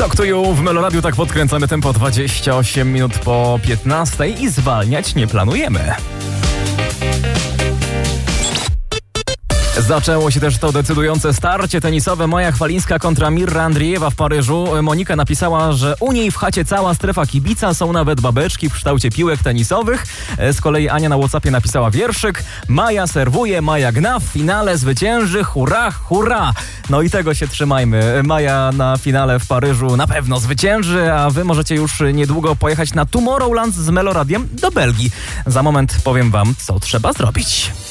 Talk to You w Meloradiu, tak podkręcamy tempo 28 minut po 15 i zwalniać nie planujemy. Zaczęło się też to decydujące starcie tenisowe. Maja Chwalińska kontra Mirra Andriejewa w Paryżu. Monika napisała, że u niej w chacie cała strefa kibica, są nawet babeczki w kształcie piłek tenisowych. Z kolei Ania na WhatsAppie napisała wierszyk: Maja serwuje, Maja gna, w finale zwycięży, hurra, hurra. No i tego się trzymajmy. Maja na finale w Paryżu na pewno zwycięży, a wy możecie już niedługo pojechać na Tomorrowland z Meloradiem do Belgii. Za moment powiem wam, co trzeba zrobić.